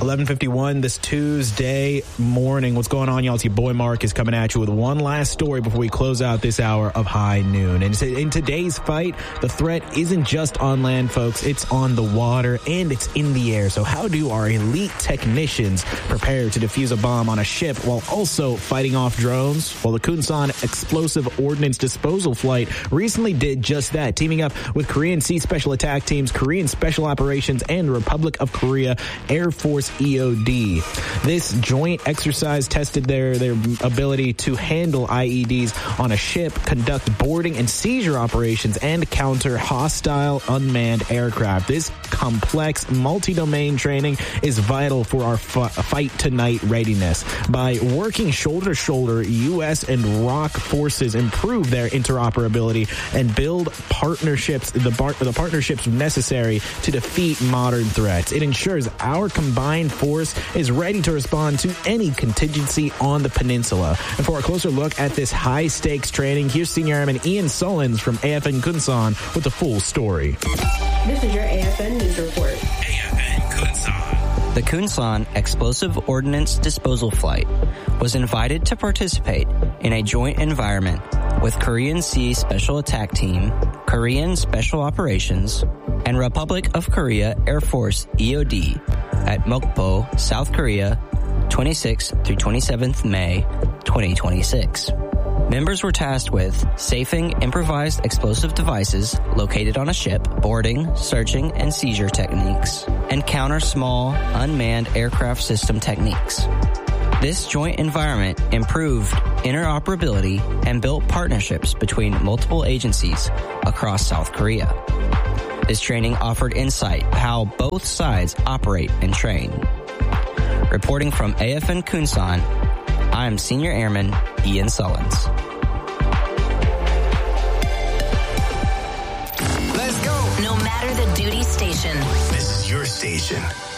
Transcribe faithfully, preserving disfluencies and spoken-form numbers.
eleven fifty-one this Tuesday morning. What's going on, y'all? It's your boy Mark is coming at you with one last story before we close out this hour of High Noon. And in today's fight, the threat isn't just on land, folks. It's on the water and it's in the air. So how do our elite technicians prepare to defuse a bomb on a ship while also fighting off drones? Well, the Kunsan Explosive Ordnance Disposal Flight recently did just that, teaming up with Korean Sea Special Attack Teams, Korean Special Operations, and Republic of Korea Air Force E O D. This joint exercise tested their, their ability to handle I E Ds on a ship, conduct boarding and seizure operations, and counter hostile unmanned aircraft. This complex multi-domain training is vital for our f- fight tonight readiness. By working shoulder to shoulder, U S and R O C forces improve their interoperability and build partnerships, the, bar- the partnerships necessary to defeat modern threats. It ensures our combined force is ready to respond to any contingency on the peninsula. And for a closer look at this high-stakes training, here's Senior Airman Ian Sullins from A F N Kunsan with the full story. This is your A F N News Report. A F N Kunsan. The Kunsan Explosive Ordnance Disposal Flight was invited to participate in a joint environment with Korean Sea Special Attack Team, Korean Special Operations, and Republic of Korea Air Force E O D at Mokpo, South Korea, twenty-sixth through twenty-seventh May twenty twenty-six. Members were tasked with safing improvised explosive devices located on a ship, boarding, searching, and seizure techniques, and counter small, unmanned aircraft system techniques. This joint environment improved interoperability and built partnerships between multiple agencies across South Korea. This training offered insight how both sides operate and train. Reporting from A F N Kunsan, I'm Senior Airman Ian Sullins. Let's go. No matter the duty station, This is your station.